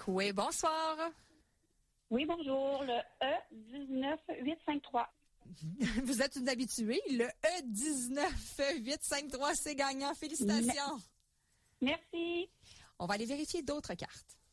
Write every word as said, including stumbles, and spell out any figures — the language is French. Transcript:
Oui, bonsoir. Oui, bonjour. Le E dix-neuf huit cinq trois. Vous êtes une habituée. Le E dix-neuf huit cinq trois, c'est gagnant. Félicitations. Merci. On va aller vérifier d'autres cartes.